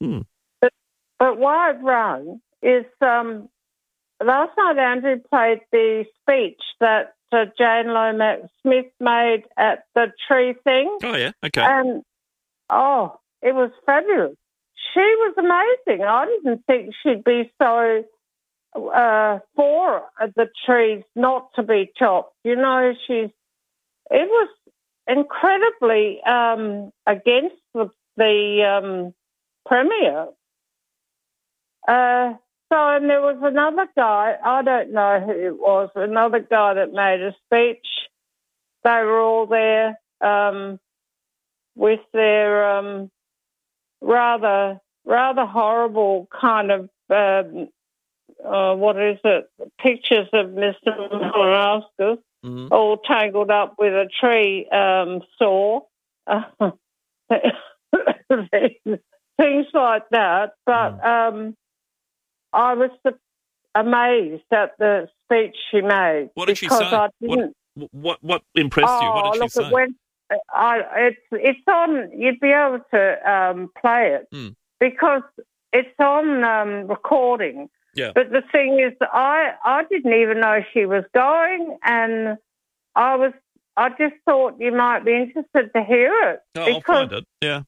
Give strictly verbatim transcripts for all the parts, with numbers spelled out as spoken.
Hmm. But, but why I've rung is um, last night Andrew played the speech that uh, Jane Lomax Smith made at the tree thing. Oh, yeah, okay. And, oh, it was fabulous. She was amazing. I didn't think she'd be so uh, for the trees not to be chopped. You know, she's, it was incredibly um, against the, the um, Premier. Uh, so, and there was another guy, I don't know who it was, another guy that made a speech. They were all there um, with their um, rather rather horrible kind of, um, uh, what is it, pictures of Mister Malaskas, mm-hmm. all tangled up with a tree um, saw. Things like that. But mm. um, I was amazed at the speech she made. What did she because say? I didn't, what, what what impressed oh, you? What did look, she say? It went, I, it's, it's on, you'd be able to um, play it mm. because it's on um, recording. Yeah. But the thing is, I, I didn't even know she was going, and I was, I just thought you might be interested to hear it. Oh, because, I'll find it, yeah.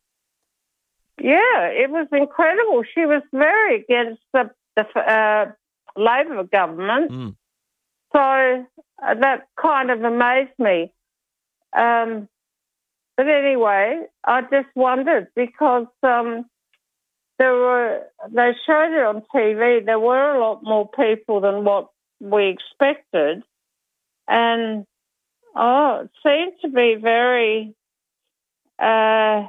Yeah, it was incredible. She was very against the, the uh, Labor government. Mm. So uh, that kind of amazed me. Um, but anyway, I just wondered because um, there were, they showed it on T V, there were a lot more people than what we expected. And, oh, it seemed to be very uh,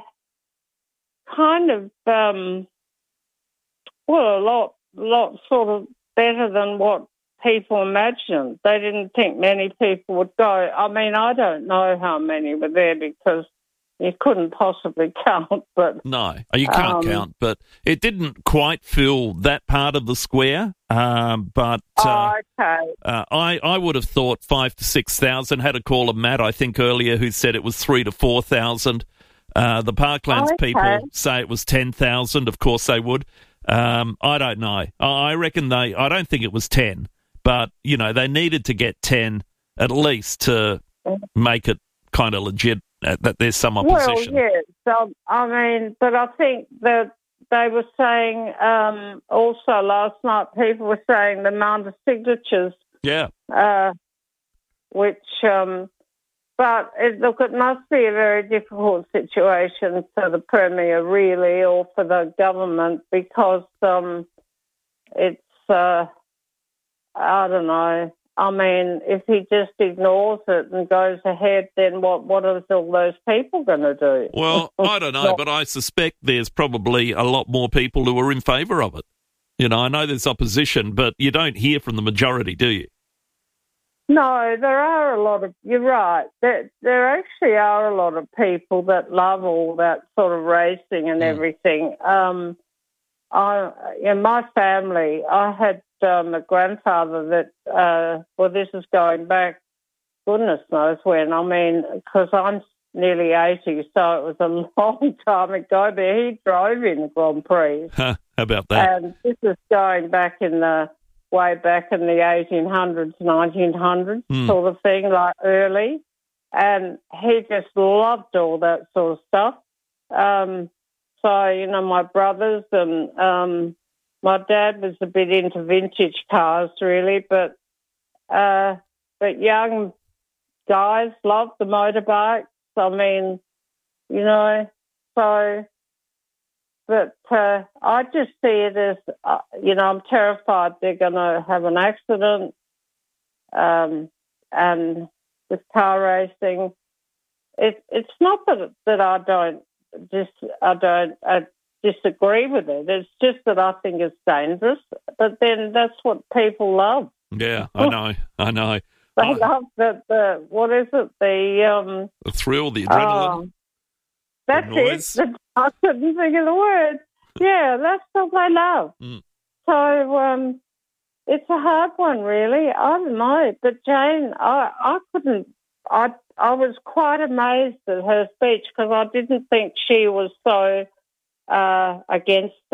kind of, um, well, a lot, lot sort of better than what people imagined. They didn't think many people would go. I mean, I don't know how many were there because you couldn't possibly count. But no, you can't um, count. But it didn't quite fill that part of the square. Um, but uh, oh, okay. uh, I I would have thought five to six thousand. Had a call of Matt, I think earlier, who said it was three to four thousand. Uh, the Parklands okay. people say it was ten thousand. Of course they would. Um, I don't know. I reckon they. I don't think it was ten. But, you know, they needed to get ten at least to make it kind of legit uh, that there's some opposition. Well, yes. So, I mean, but I think that they were saying um, also last night, people were saying the amount of signatures. Yeah. Uh, which, um, but it, look, it must be a very difficult situation for the Premier, really, or for the government because um, it's... Uh, I don't know. I mean, if he just ignores it and goes ahead, then what, what are all those people going to do? Well, I don't know, but I suspect there's probably a lot more people who are in favour of it. You know, I know there's opposition, but you don't hear from the majority, do you? No, there are a lot of, you're right. There, there actually are a lot of people that love all that sort of racing and mm. everything. Um, I, in my family, I had um, a grandfather that, uh, well, this is going back goodness knows when. I mean, because I'm nearly eighty, so it was a long time ago, but he drove in the Grand Prix. Huh, how about that? And this is going back in the, way back in the eighteen hundreds, nineteen hundreds mm. sort of thing, like early. And he just loved all that sort of stuff. Um, so, you know, my brothers and um, my dad was a bit into vintage cars, really, but uh, but young guys loved the motorbikes. I mean, you know, so, but uh, I just see it as, uh, you know, I'm terrified they're going to have an accident um, and with car racing. It, it's not that that I don't just I don't I disagree with it. It's just that I think it's dangerous. But then that's what people love. Yeah, I know, I know. They I, love the, the what is it the um the thrill, the adrenaline. Oh, that's the noise. it. I couldn't think of the word. Yeah, that's what they love. Mm. So um, it's a hard one, really. I don't know, but Jane, I I couldn't. I I was quite amazed at her speech because I didn't think she was so uh, against